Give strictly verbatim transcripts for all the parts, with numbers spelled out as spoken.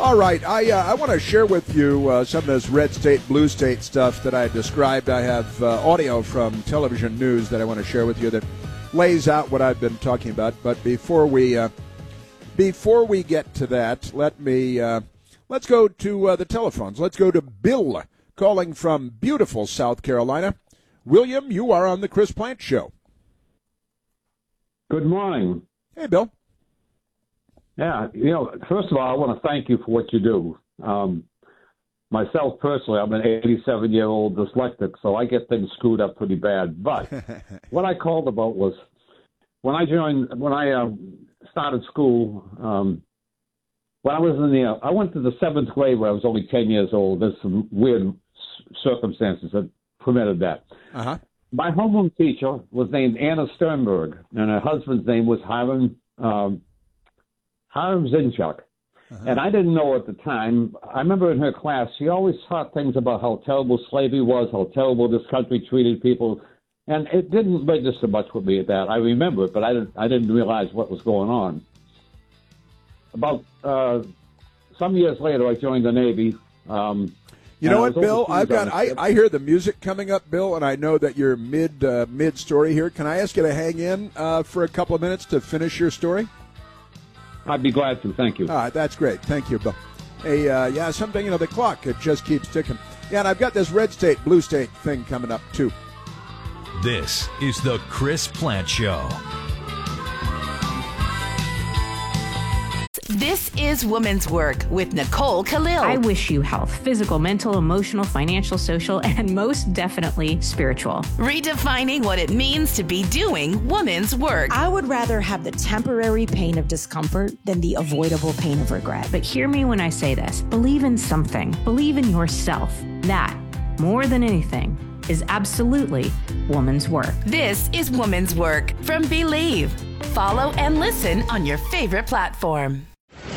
All right, I uh, I want to share with you uh, some of this red state, blue state stuff that I described. I have uh, audio from television news that I want to share with you that lays out what I've been talking about. But before we uh, before we get to that, let me uh, let's go to uh, the telephones. Let's go to Bill calling from beautiful South Carolina. William, you are on the Chris Plante Show. Good morning. Hey, Bill. Yeah, you know, first of all, I want to thank you for what you do. Um, myself, personally, I'm an eighty-seven-year-old dyslexic, so I get things screwed up pretty bad. But what I called about was when I joined, when I uh, started school, um, when I was in the, I went to the seventh grade when I was only ten years old. There's some weird circumstances that permitted that. Uh-huh. My homeroom teacher was named Anna Sternberg, and her husband's name was Hiram um Hiram Zinchuk. Uh-huh. And I didn't know at the time. I remember in her class, she always taught things about how terrible slavery was, how terrible this country treated people. And it didn't register much with me at that. I remember it, but I didn't, I didn't realize what was going on. About uh, some years later, I joined the Navy. Um, you know what, Bill? I've got. I, I hear the music coming up, Bill, and I know that you're mid uh, mid story here. Can I ask you to hang in uh, for a couple of minutes to finish your story? I'd be glad to. Thank you. All right, that's great. Thank you, Bill. Hey, uh, yeah, something, you know, the clock, it just keeps ticking. Yeah, and I've got this red state, blue state thing coming up, too. This is the Chris Plante Show. This is Woman's Work with Nicole Khalil. I wish you health, physical, mental, emotional, financial, social, and most definitely spiritual. Redefining what it means to be doing woman's work. I would rather have the temporary pain of discomfort than the avoidable pain of regret. But hear me when I say this. Believe in something. Believe in yourself. That, more than anything, is absolutely woman's work. This is Woman's Work from Believe. Follow and listen on your favorite platform.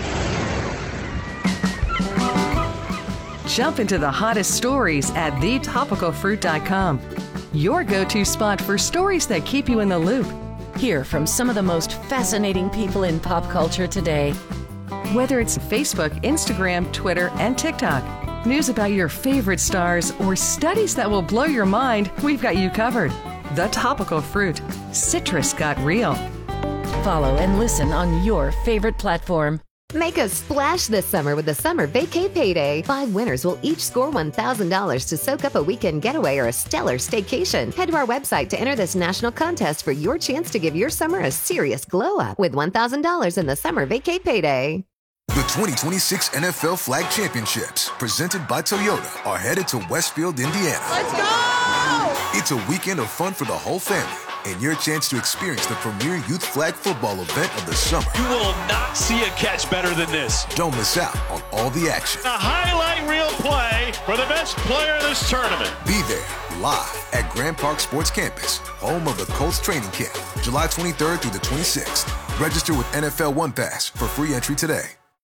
Jump into the hottest stories at the topical fruit dot com. Your go-to spot for stories that keep you in the loop. Hear from some of the most fascinating people in pop culture today. Whether it's Facebook, Instagram, Twitter, and TikTok, news about your favorite stars, or studies that will blow your mind, we've got you covered. The Topical Fruit. Citrus got real. Follow and listen on your favorite platform. Make a splash this summer with the Summer Vacay Payday. Five winners will each score one thousand dollars to soak up a weekend getaway or a stellar staycation. Head to our website to enter this national contest for your chance to give your summer a serious glow up with one thousand dollars in the Summer Vacay Payday. The twenty twenty-six N F L Flag Championships, presented by Toyota, are headed to Westfield, Indiana. Let's go! It's a weekend of fun for the whole family, and your chance to experience the premier youth flag football event of the summer. You will not see a catch better than this. Don't miss out on all the action. A highlight reel play for the best player in this tournament. Be there live at Grand Park Sports Campus, home of the Colts training camp, July twenty-third through the twenty-sixth. Register with N F L One Pass for free entry today.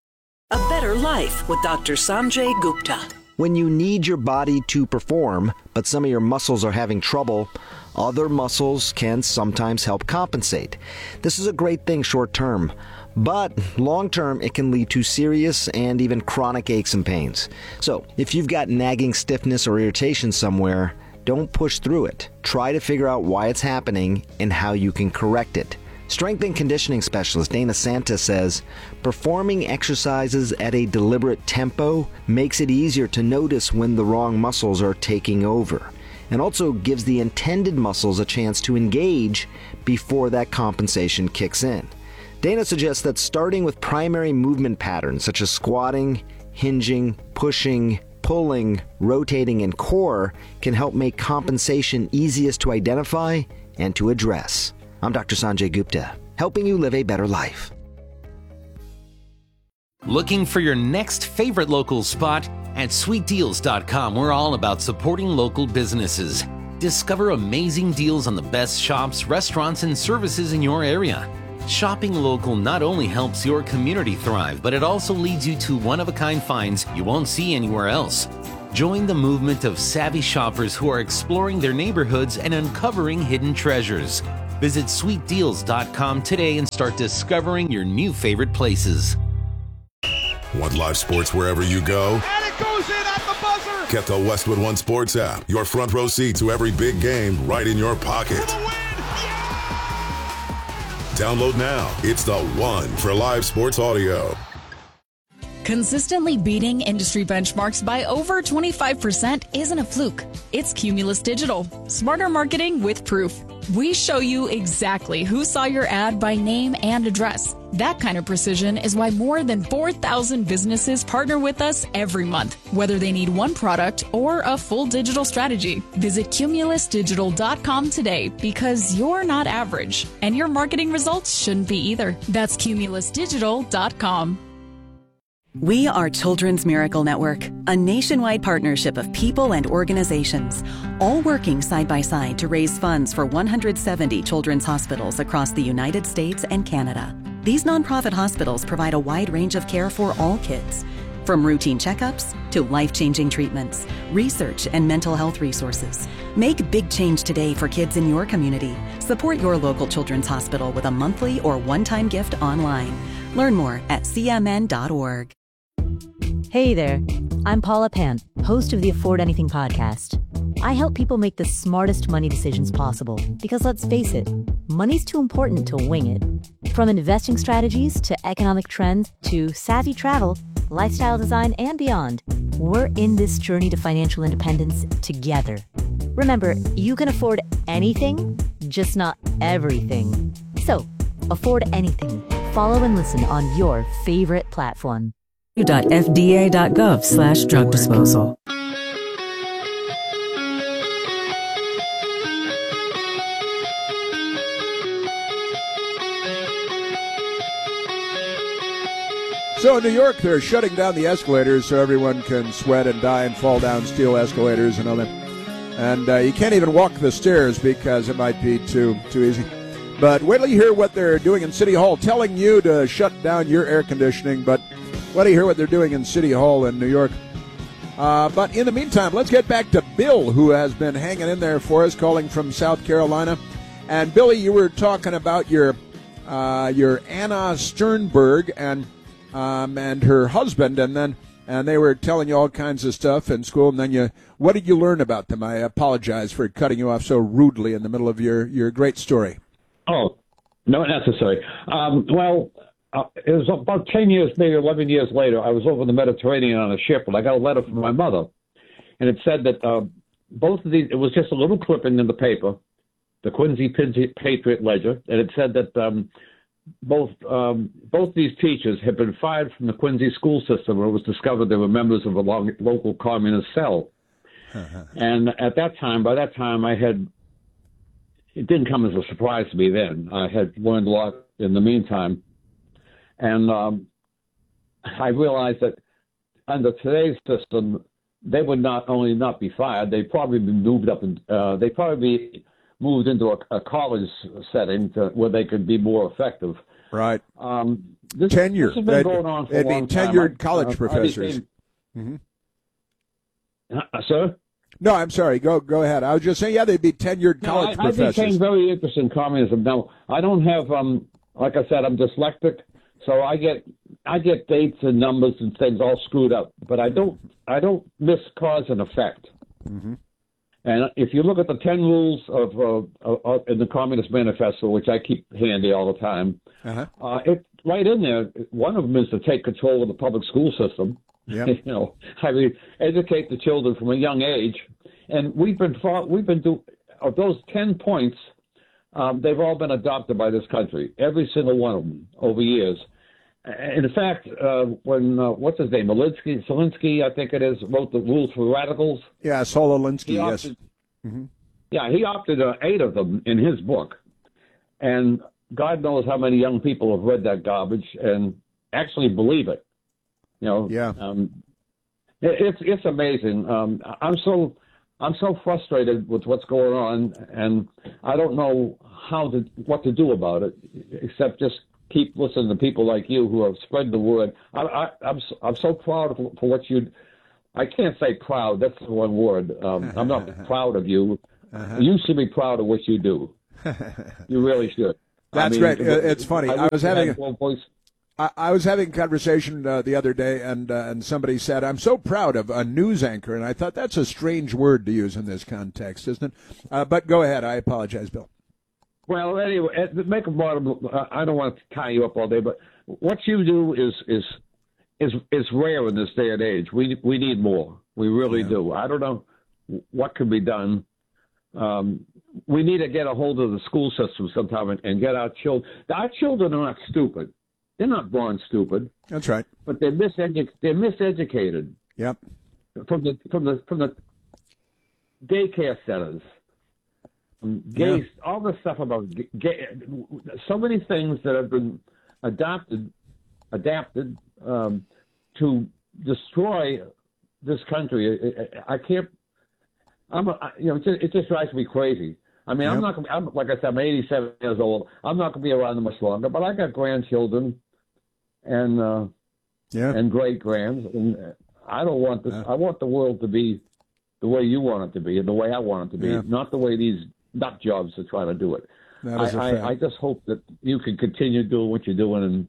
A Better Life with Doctor Sanjay Gupta. When you need your body to perform, but some of your muscles are having trouble, other muscles can sometimes help compensate. This is a great thing short term, but long term it can lead to serious and even chronic aches and pains. So if you've got nagging stiffness or irritation somewhere, don't push through it. Try to figure out why it's happening and how you can correct it. Strength and conditioning specialist Dana Santa says, performing exercises at a deliberate tempo makes it easier to notice when the wrong muscles are taking over, and also gives the intended muscles a chance to engage before that compensation kicks in. Dana suggests that starting with primary movement patterns such as squatting, hinging, pushing, pulling, rotating, and core can help make compensation easiest to identify and to address. I'm Doctor Sanjay Gupta, helping you live a better life. Looking for your next favorite local spot? At sweet deals dot com, we're all about supporting local businesses. Discover amazing deals on the best shops, restaurants, and services in your area. Shopping local not only helps your community thrive, but it also leads you to one-of-a-kind finds you won't see anywhere else. Join the movement of savvy shoppers who are exploring their neighborhoods and uncovering hidden treasures. Visit sweet deals dot com today and start discovering your new favorite places. Want live sports wherever you go? And it goes in at the buzzer! Get the Westwood One Sports app. Your front row seat to every big game right in your pocket. For the win! Download now. It's the one for live sports audio. Consistently beating industry benchmarks by over twenty-five percent isn't a fluke. It's Cumulus Digital. Smarter marketing with proof. We show you exactly who saw your ad by name and address. That kind of precision is why more than four thousand businesses partner with us every month, whether they need one product or a full digital strategy. Visit cumulus digital dot com today because you're not average, and your marketing results shouldn't be either. That's cumulus digital dot com. We are Children's Miracle Network, a nationwide partnership of people and organizations, all working side by side to raise funds for one hundred seventy children's hospitals across the United States and Canada. These nonprofit hospitals provide a wide range of care for all kids, from routine checkups to life-changing treatments, research, and mental health resources. Make big change today for kids in your community. Support your local children's hospital with a monthly or one-time gift online. Learn more at c m n dot org. Hey there, I'm Paula Pant, host of the Afford Anything podcast. I help people make the smartest money decisions possible because, let's face it, money's too important to wing it. From investing strategies to economic trends to savvy travel, lifestyle design, and beyond, we're in this journey to financial independence together. Remember, you can afford anything, just not everything. So, afford anything. Follow and listen on your favorite platform. f d a dot gov slash drug disposal. So in New York, they're shutting down the escalators so everyone can sweat and die and fall down steel escalators and all that. And uh, you can't even walk the stairs because it might be too too easy. But wait till you hear what they're doing in City Hall, telling you to shut down your air conditioning, but wait till you hear what they're doing in City Hall in New York. Uh, but in the meantime, let's get back to Bill, who has been hanging in there for us, calling from South Carolina. And Billy, you were talking about your uh, your Anna Sternberg and um, and her husband, and then and they were telling you all kinds of stuff in school. And then you, what did you learn about them? I apologize for cutting you off so rudely in the middle of your, your great story. Oh, not necessary. Um, well, uh, it was about ten years, maybe eleven years later. I was over in the Mediterranean on a ship, and I got a letter from my mother, and it said that uh, both of these. It was just a little clipping in the paper, the Quincy Patriot Ledger, and it said that um, both um, both these teachers had been fired from the Quincy school system, where it was discovered they were members of a long, local communist cell. And at that time, by that time, I had. It didn't come as a surprise to me then. I had learned a lot in the meantime. And um, I realized that under today's system, they would not only not be fired, they'd probably be moved up, and uh, they'd probably be moved into a, a college setting to, where they could be more effective. Right. Um, this, Tenure. This has been they'd, going on for they'd a long be time. tenured I, college uh, professors. Became, mm-hmm. uh, sir? No, I'm sorry. Go go ahead. I was just saying, yeah, they'd be tenured No, college I, professors. I became very interested in communism. Now, I don't have, um, like I said, I'm dyslexic, so I get I get dates and numbers and things all screwed up. But I don't I don't miss cause and effect. Mm-hmm. And if you look at the ten rules of uh, uh, in the Communist Manifesto, which I keep handy all the time, uh-huh. uh, it right in there. One of them is to take control of the public school system. Yep. You know, I mean, educate the children from a young age, and we've been fought, we've been do of those ten points. Um, they've all been adopted by this country, every single one of them over years. And in fact, uh, when uh, what's his name, Alinsky, Solinsky, I think it is, wrote the rules for radicals. Yeah, Saul Alinsky. Yes. Mm-hmm. Yeah, he opted uh, eight of them in his book, and God knows how many young people have read that garbage and actually believe it. You know, yeah. Um, it, it's it's amazing. Um, I'm so I'm so frustrated with what's going on, and I don't know how to what to do about it, except just keep listening to people like you who have spread the word. I, I, I'm I'm so proud of, for what you. I can't say proud. That's the one word. Um, I'm not proud of you. Uh-huh. You should be proud of what you do. You really should. That's I mean, great. It's funny. I, I was having a, voice. I, I was having a conversation uh, the other day, and uh, and somebody said, I'm so proud of a news anchor. And I thought that's a strange word to use in this context, isn't it? Uh, but go ahead. I apologize, Bill. Well, anyway, make a bottom. I don't want to tie you up all day, but what you do is is is is rare in this day and age. We we need more. We really yeah. do. I don't know what can be done. Um, we need to get a hold of the school system sometime and, and get our children. Our children are not stupid. They're not born stupid. That's right. But they're misedu- They're miseducated. Yep. From the from the from the daycare centers, gay, yeah. all the stuff about gay, so many things that have been adopted, adapted um, to destroy this country. I, I can't. I'm. A, you know, it just, it just drives me crazy. I mean, yep. I'm not. Gonna, I'm like I said, I'm eighty-seven years old. I'm not going to be around much longer. But I got grandchildren, and uh, yeah, and great grands, and I don't want this. Yeah. I want the world to be the way you want it to be, and the way I want it to be, yeah. not the way these nut jobs are trying to do it. That is I, a fact. I, I just hope that you can continue doing what you're doing, and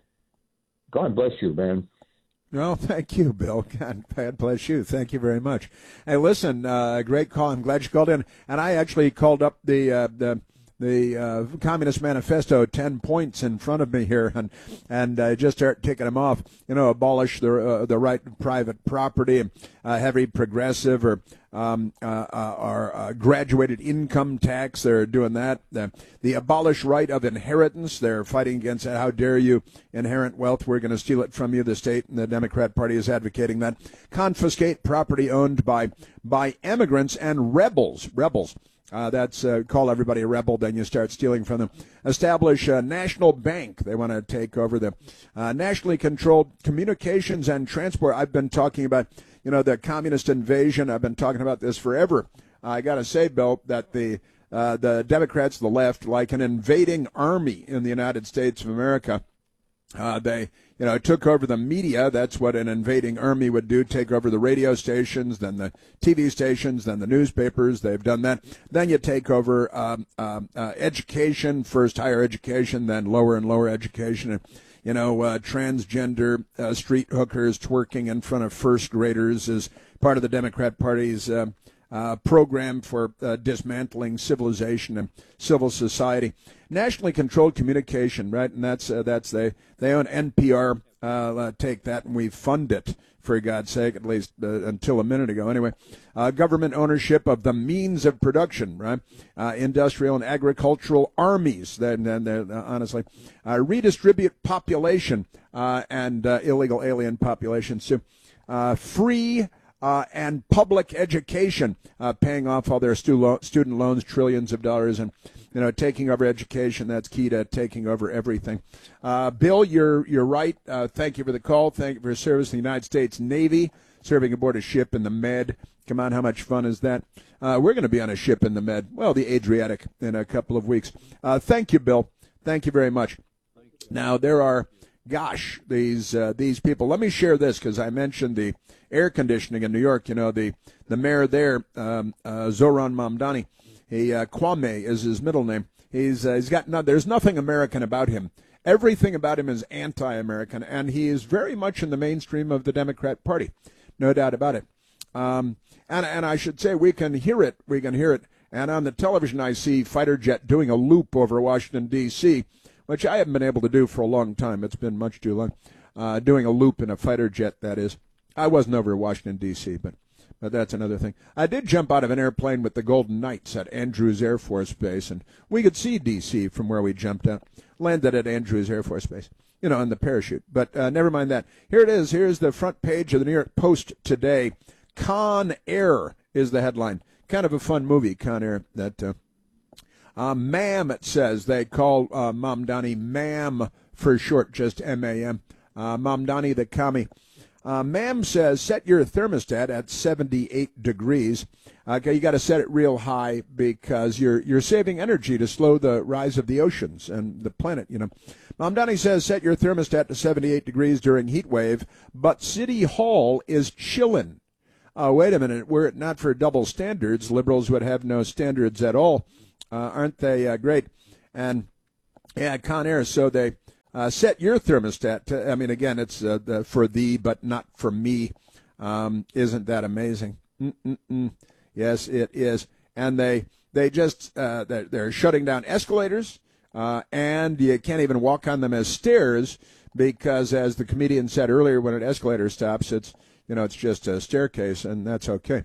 God bless you, man. Well, thank you, Bill. God, God bless you. Thank you very much. Hey, listen, uh, great call. I'm glad you called in. And I actually called up the uh, the the uh, Communist Manifesto, ten points in front of me here, and and uh, just start ticking them off. You know, abolish the uh, the right to private property, uh, heavy progressive or um, uh, uh, or uh, graduated income tax. They're doing that. The, the abolish right of inheritance. They're fighting against that. How dare you inherit wealth? We're going to steal it from you. The state and the Democrat Party is advocating that. Confiscate property owned by by immigrants and rebels. Rebels. Uh, that's uh, call everybody a rebel, then you start stealing from them. Establish a national bank. They want to take over the uh, nationally controlled communications and transport. I've been talking about, you know, the communist invasion. I've been talking about this forever. Uh, I got to say, Bill, that the uh, the Democrats, the left, like an invading army in the United States of America. Uh, they, you know, took over the media. That's what an invading army would do, take over the radio stations, then the T V stations, then the newspapers. They've done that. Then you take over um, um, uh, education, first higher education, then lower and lower education. And, you know, uh, transgender uh, street hookers twerking in front of first graders is part of the Democrat Party's uh, uh, program for uh, dismantling civilization and civil society. Nationally controlled communication, right? And that's uh, that's they they own N P R. Uh, take that, and we fund it, for God's sake, at least uh, until a minute ago. Anyway, uh, government ownership of the means of production, right? Uh, industrial and agricultural armies. Then, then uh, honestly, uh, redistribute population uh, and uh, illegal alien populations too. Uh, free. Uh, and public education, uh, paying off all their stu- lo- student loans, trillions of dollars, and you know, taking over education. That's key to taking over everything. Uh, Bill, you're you're right. Uh, thank you for the call. Thank you for your service in the United States Navy, serving aboard a ship in the Med. Come on, how much fun is that? Uh, we're going to be on a ship in the Med, well, the Adriatic, in a couple of weeks. Uh, thank you, Bill. Thank you very much. Now there are, gosh, these uh, these people. Let me share this because I mentioned the air conditioning in New York. You know, the, the mayor there, um, uh, Zoran Mamdani, he, uh, Kwame is his middle name. He's uh, he's got no, there's nothing American about him. Everything about him is anti-American, and he is very much in the mainstream of the Democrat Party, no doubt about it. Um, and and I should say we can hear it. We can hear it. And on the television, I see fighter jet doing a loop over Washington D C, which I haven't been able to do for a long time. It's been much too long. Uh, doing a loop in a fighter jet, that is. I wasn't over Washington, D C, but but that's another thing. I did jump out of an airplane with the Golden Knights at Andrews Air Force Base, and we could see D C from where we jumped out. Landed at Andrews Air Force Base, you know, on the parachute. But uh, never mind that. Here it is. Here's the front page of the New York Post today. Con Air is the headline. Kind of a fun movie, Con Air. That uh, uh, ma'am, it says. They call uh, Mamdani ma'am for short, just M A M. Uh, Mamdani the commie. Uh, ma'am says, set your thermostat at seventy-eight degrees. Okay, you got to set it real high because you're you're saving energy to slow the rise of the oceans and the planet, you know. Mamdani says, set your thermostat to seventy-eight degrees during heat wave, but City Hall is chillin'. Uh, wait a minute, were it not for double standards, liberals would have no standards at all. Uh, aren't they uh, great? And, yeah, Con Air, so they... Uh, set your thermostat to, I mean, again, it's uh, the, for thee, but not for me. Um, isn't that amazing? Mm-mm-mm. Yes, it is. And they they just, uh, they're, they're shutting down escalators, uh, and you can't even walk on them as stairs because, as the comedian said earlier, when an escalator stops, it's, you know, it's just a staircase, and that's okay.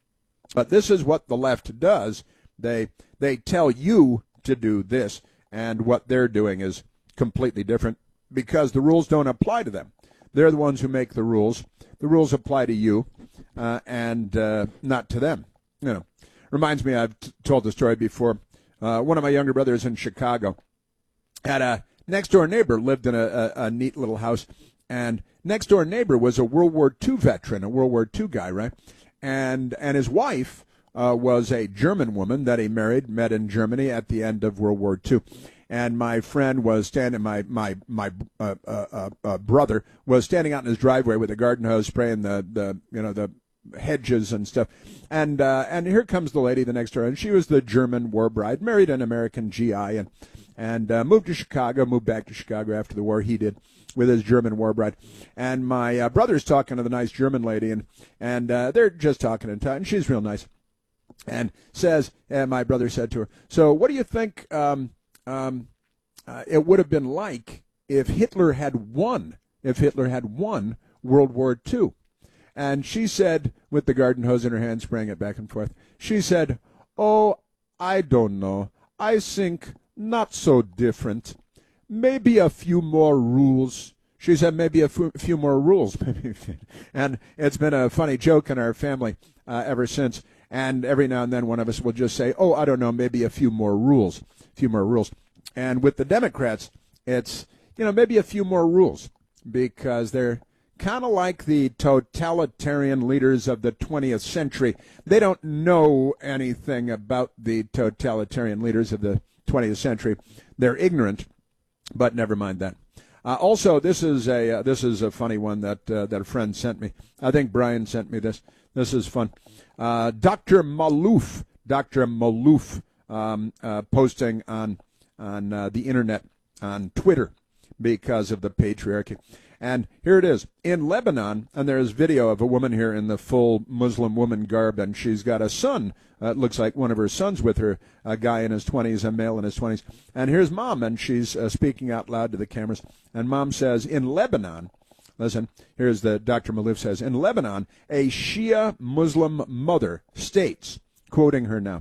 But this is what the left does. They they tell you to do this, and what they're doing is completely different because the rules don't apply to them. They're the ones who make the rules. The rules apply to you uh, and uh, not to them. You know, reminds me, I've t- told the story before. Uh, one of my younger brothers in Chicago had a next-door neighbor, lived in a, a, a neat little house, and next-door neighbor was a World War Two veteran, a World War Two guy, right? And and his wife uh, was a German woman that he married, met in Germany at the end of World War Two. And my friend was standing, my my my uh, uh, uh, brother was standing out in his driveway with a garden hose, spraying the, the you know the hedges and stuff. And uh, and here comes the lady the next door, and she was the German war bride, married an American G I, and and uh, moved to Chicago, moved back to Chicago after the war. He did with his German war bride. And my uh, brother's talking to the nice German lady, and and uh, they're just talking and talking. And she's real nice, and says, and my brother said to her, "So what do you think?" Um, Um, uh, it would have been like if Hitler had won, if Hitler had won World War Two. And she said, with the garden hose in her hand, spraying it back and forth, she said, "Oh, I don't know. I think not so different. Maybe a few more rules." She said, maybe a few, few more rules. And it's been a funny joke in our family uh, ever since. And every now and then one of us will just say, "Oh, I don't know, maybe a few more rules." few more rules. And with the Democrats, it's, you know, maybe a few more rules because they're kind of like the totalitarian leaders of the twentieth century. They don't know anything about the totalitarian leaders of the twentieth century. They're ignorant, but never mind that. Uh, also, this is a uh, this is a funny one that uh, that a friend sent me. I think Brian sent me this. This is fun. Uh, Doctor Malouf, Doctor Malouf, Um, uh, posting on on uh, the internet, on Twitter, because of the patriarchy. And here it is. In Lebanon, and there's video of a woman here in the full Muslim woman garb, and she's got a son. Uh, it looks like one of her sons with her, a guy in his twenties, a male in his twenties. And here's Mom, and she's uh, speaking out loud to the cameras. And Mom says, in Lebanon, listen, here's the Doctor Malouf says, in Lebanon, a Shia Muslim mother states, quoting her now,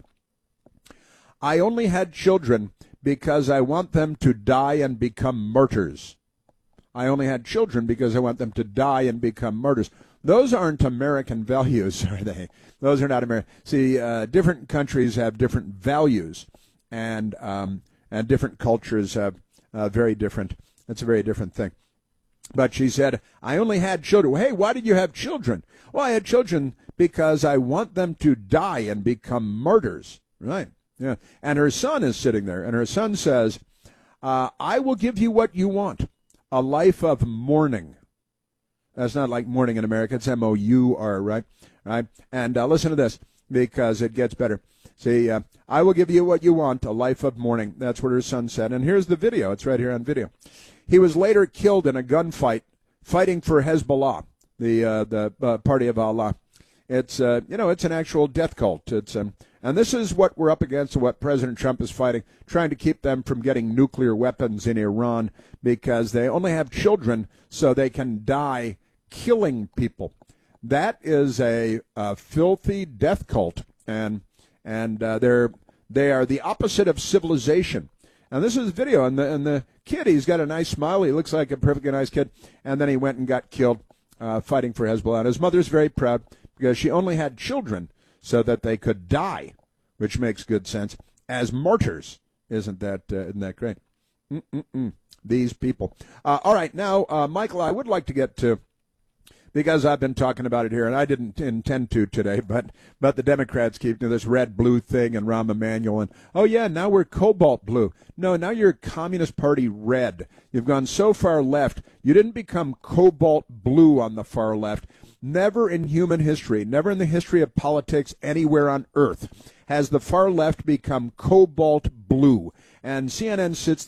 "I only had children because I want them to die and become martyrs. I only had children because I want them to die and become martyrs." Those aren't American values, are they? Those are not American. See, uh, different countries have different values, and um, and different cultures have uh, very different. That's a very different thing. But she said, "I only had children." Well, hey, why did you have children? Well, I had children because I want them to die and become martyrs. Right. Yeah, and her son is sitting there, and her son says, uh, "I will give you what you want, a life of mourning." That's not like mourning in America. It's M O U R, right? Right. And uh, listen to this, because it gets better. See, uh, "I will give you what you want, a life of mourning." That's what her son said. And here's the video. It's right here on video. He was later killed in a gunfight fighting for Hezbollah, the uh, the uh, party of Allah. It's uh, you know, it's an actual death cult. It's um, and this is what we're up against, and what President Trump is fighting, trying to keep them from getting nuclear weapons in Iran, because they only have children so they can die killing people. That is a, a filthy death cult, and and uh, they're they are the opposite of civilization. And this is video, and the and the kid, he's got a nice smile. He looks like a perfectly nice kid, and then he went and got killed uh, fighting for Hezbollah. And his mother's very proud because she only had children so that they could die, which makes good sense, as martyrs. Isn't that uh, isn't that great? Mm-mm-mm. These people. Uh, all right, now, uh, Michael, I would like to get to, because I've been talking about it here, and I didn't intend to today, but but the Democrats keep doing this red-blue thing, and Rahm Emanuel, and, oh, yeah, now we're cobalt blue. No, now you're Communist Party red. You've gone so far left. You didn't become cobalt blue on the far left. Never in human history, never in the history of politics anywhere on earth has the far left become cobalt blue. And C N N sits there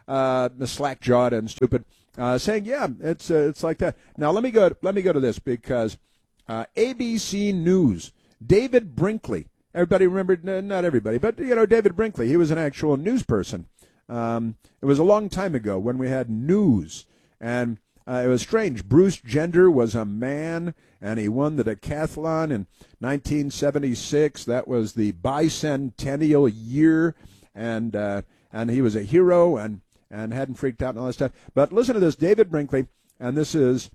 uh, slack-jawed and stupid, uh, saying, "Yeah, it's uh, it's like that." Now let me go. Let me go to this because uh, A B C News, David Brinkley. Everybody remembered? Not everybody, but you know, David Brinkley. He was an actual news person. Um, it was a long time ago when we had news, and uh, it was strange. Bruce Gender was a man, and he won the decathlon in nineteen seventy-six. That was the bicentennial year, and uh, and he was a hero, and, and hadn't freaked out and all that stuff. But listen to this, David Brinkley, and this is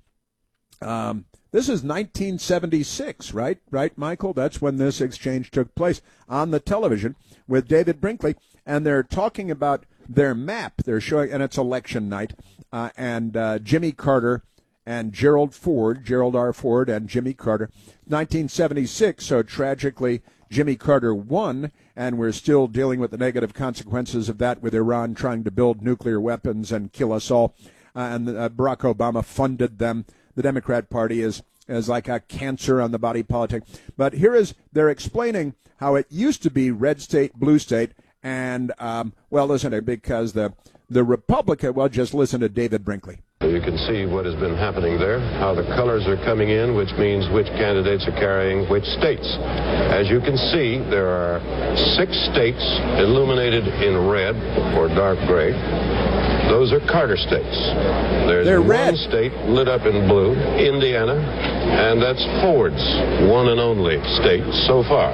um, this is nineteen seventy-six, right? Right, Michael? That's when this exchange took place on the television with David Brinkley, and they're talking about their map. They're showing, and it's election night, uh, and uh, Jimmy Carter and Gerald Ford, Gerald R. Ford and Jimmy Carter, nineteen seventy-six, so tragically Jimmy Carter won, and we're still dealing with the negative consequences of that with Iran trying to build nuclear weapons and kill us all, uh, and uh, Barack Obama funded them. The Democrat Party is, is like a cancer on the body politic. But here is, they're explaining how it used to be red state, blue state, and, um, well, listen to it, because the, the Republican, well, just listen to David Brinkley. You can see what has been happening there, how the colors are coming in, which means which candidates are carrying which states. As you can see, there are six states illuminated in red or dark gray. Those are Carter states. There's They're one red. state lit up in blue, Indiana, and that's Ford's one and only state so far.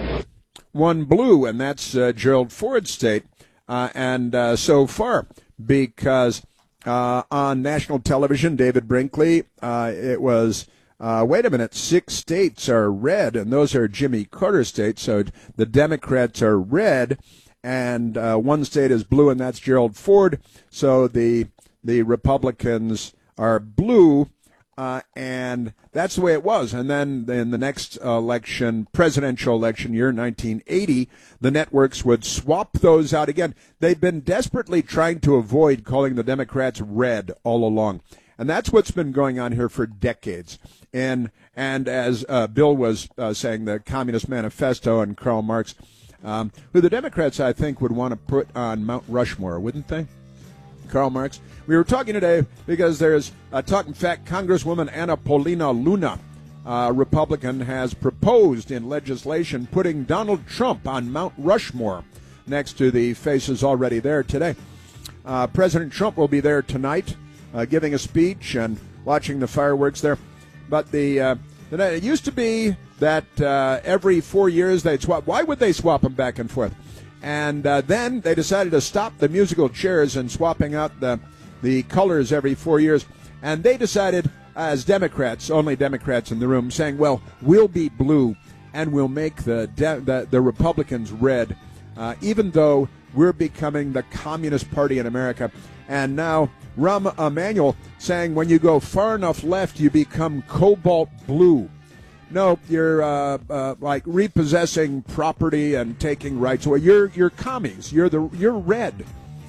One blue, and that's uh, Gerald Ford's state, uh, and uh, so far, because uh, on national television, David Brinkley, uh, it was, uh, wait a minute, six states are red, and those are Jimmy Carter states, so the Democrats are red, and uh, one state is blue, and that's Gerald Ford, so the the Republicans are blue. Uh, and that's the way it was. And then in the next election, presidential election year, nineteen eighty, the networks would swap those out again. They've been desperately trying to avoid calling the Democrats red all along. And that's what's been going on here for decades. And, and as uh, Bill was uh, saying, the Communist Manifesto and Karl Marx, um, who the Democrats, I think, would want to put on Mount Rushmore, wouldn't they? Karl Marx. We were talking today because there's a talk. In fact, Congresswoman Anna Paulina Luna, uh, Republican, has proposed in legislation putting Donald Trump on Mount Rushmore next to the faces already there today. Uh, President Trump will be there tonight uh, giving a speech and watching the fireworks there. But the, uh, the it used to be that uh, every four years they'd swap. Why would they swap them back and forth? And uh, then they decided to stop the musical chairs and swapping out the the colors every four years. And they decided, as Democrats, only Democrats in the room, saying, well, we'll be blue and we'll make the de- the, the Republicans red, uh, even though we're becoming the Communist Party in America. And now Rahm Emanuel saying when you go far enough left, you become cobalt blue. No, you're uh, uh, like repossessing property and taking rights away. You're you're commies. You're the you're red.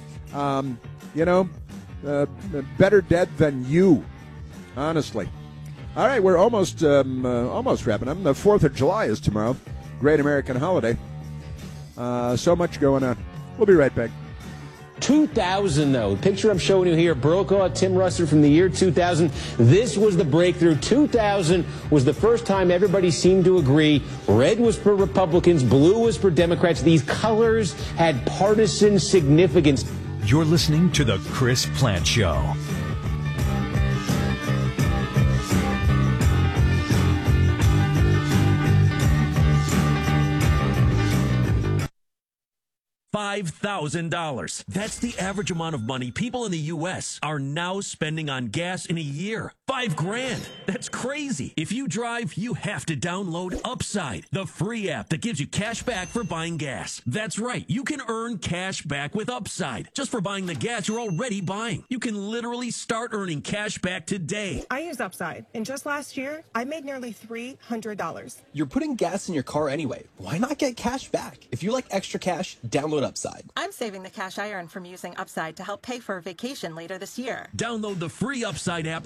Um, you know, uh, better dead than you. Honestly. All right, we're almost um, uh, almost wrapping up. The Fourth of July is tomorrow. Great American holiday. Uh, so much going on. We'll be right back. two thousand, though. The picture I'm showing you here, Brokaw, Tim Russert from the year two thousand. This was the breakthrough. two thousand was the first time everybody seemed to agree. Red was for Republicans, blue was for Democrats. These colors had partisan significance. You're listening to The Chris Plant Show. five thousand dollars. That's the average amount of money people in the U S are now spending on gas in a year. Five grand. That's crazy. If you drive, you have to download Upside, the free app that gives you cash back for buying gas. That's right. You can earn cash back with Upside just for buying the gas you're already buying. You can literally start earning cash back today. I use Upside, and just last year, I made nearly three hundred dollars. You're putting gas in your car anyway. Why not get cash back? If you like extra cash, download Upside. I'm saving the cash I earn from using Upside to help pay for a vacation later this year. Download the free Upside app now to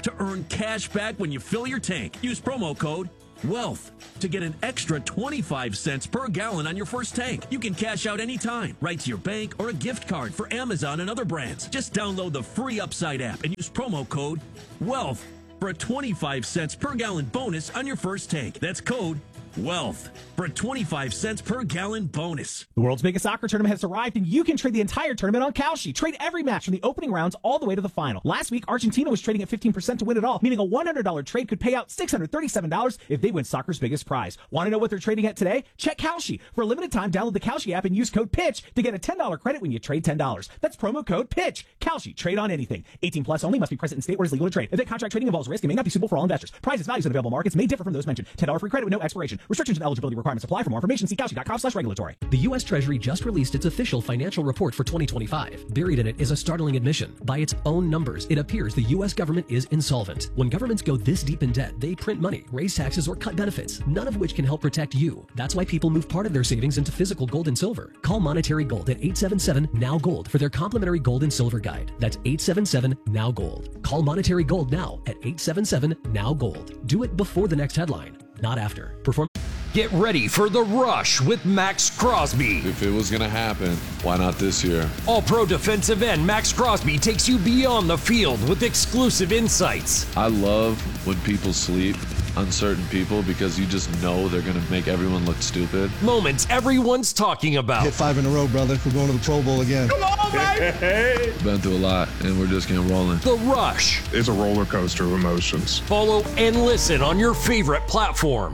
to earn cash back when you fill your tank. Use promo code WEALTH to get an extra twenty-five cents per gallon on your first tank. You can cash out anytime, right to your bank or a gift card for Amazon and other brands. Just download the free Upside app and use promo code WEALTH for a twenty-five cents per gallon bonus on your first tank. That's code WEALTH for a twenty-five cents per gallon bonus. The world's biggest soccer tournament has arrived, and you can trade the entire tournament on Kalshi. Trade every match from the opening rounds all the way to the final. Last week, Argentina was trading at fifteen percent to win it all, meaning a one hundred dollars trade could pay out six hundred thirty-seven dollars if they win soccer's biggest prize. Want to know what they're trading at today? Check Kalshi. For a limited time, download the Kalshi app and use code PITCH to get a ten dollars credit when you trade ten dollars. That's promo code PITCH. Kalshi. Trade on anything. eighteen plus only. Must be present in state where it's legal to trade. If that contract trading involves risk, it may not be suitable for all investors. Prices, values, and available markets may differ from those mentioned. ten dollars free credit with no expiration. Restrictions and eligibility requirements apply. For more information, see Kalshi dot com slash regulatory. The U S Treasury just released its official financial report for twenty twenty-five. Buried in it is a startling admission. By its own numbers, it appears the U S government is insolvent. When governments go this deep in debt, they print money, raise taxes, or cut benefits, none of which can help protect you. That's why people move part of their savings into physical gold and silver. Call Monetary Gold at eight seven seven, N O W Gold for their complimentary gold and silver guide. That's eight seven seven, N O W Gold. Call Monetary Gold now at eight seven seven, N O W Gold. Do it before the next headline, not after. Perform. Get ready for The Rush with Max Crosby. If it was going to happen, why not this year? All-pro defensive end Max Crosby takes you beyond the field with exclusive insights. I love when people sleep on certain people because you just know they're going to make everyone look stupid. Moments everyone's talking about. Hit five in a row, brother. We're going to the Pro Bowl again. Come on, baby! Been through a lot, and we're just getting rolling. The Rush. It's a roller coaster of emotions. Follow and listen on your favorite platform.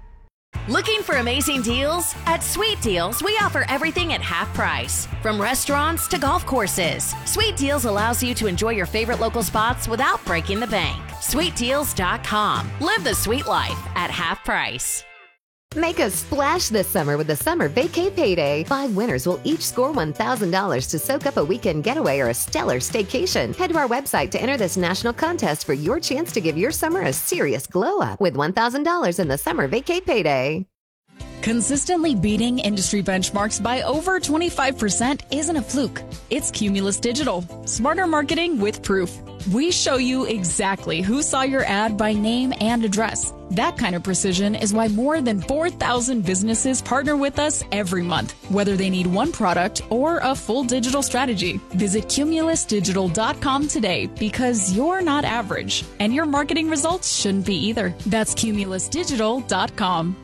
Looking for amazing deals? At Sweet Deals, we offer everything at half price. From restaurants to golf courses, Sweet Deals allows you to enjoy your favorite local spots without breaking the bank. sweet deals dot com. Live the sweet life at half price. Make a splash this summer with the Summer Vacay Payday. Five winners will each score one thousand dollars to soak up a weekend getaway or a stellar staycation. Head to our website to enter this national contest for your chance to give your summer a serious glow up with one thousand dollars in the Summer Vacay Payday. Consistently beating industry benchmarks by over twenty-five percent isn't a fluke. It's Cumulus Digital. Smarter marketing with proof. We show you exactly who saw your ad by name and address. That kind of precision is why more than four thousand businesses partner with us every month, whether they need one product or a full digital strategy. Visit cumulus digital dot com today because you're not average, and your marketing results shouldn't be either. That's cumulus digital dot com.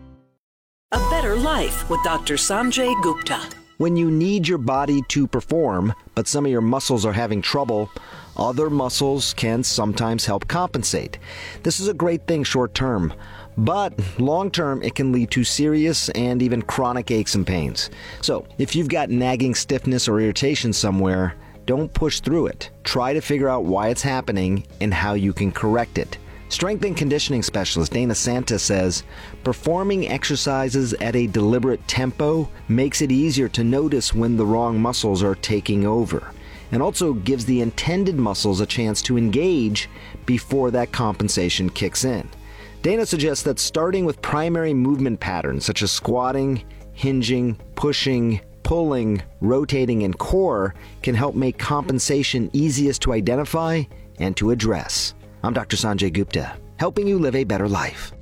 A Better Life with Doctor Sanjay Gupta. When you need your body to perform, but some of your muscles are having trouble, other muscles can sometimes help compensate. This is a great thing short term, but long term it can lead to serious and even chronic aches and pains. So if you've got nagging stiffness or irritation somewhere, don't push through it. Try to figure out why it's happening and how you can correct it. Strength and conditioning specialist Dana Santa says, performing exercises at a deliberate tempo makes it easier to notice when the wrong muscles are taking over, and also gives the intended muscles a chance to engage before that compensation kicks in. Dana suggests that starting with primary movement patterns such as squatting, hinging, pushing, pulling, rotating, and core can help make compensation easiest to identify and to address. I'm Doctor Sanjay Gupta, helping you live a better life.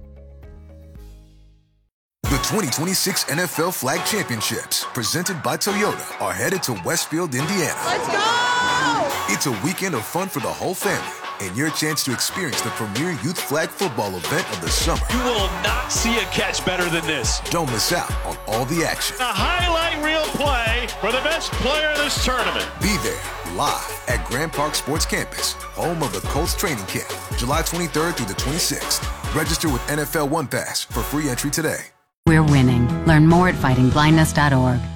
The twenty twenty-six N F L Flag Championships, presented by Toyota, are headed to Westfield, Indiana. Let's go! It's a weekend of fun for the whole family, and your chance to experience the premier youth flag football event of the summer. You will not see a catch better than this. Don't miss out on all the action. A highlight reel play for the best player of this tournament. Be there live at Grand Park Sports Campus, home of the Colts training camp, July twenty-third through the twenty-sixth. Register with N F L One Pass for free entry today. We're winning. Learn more at fighting blindness dot org.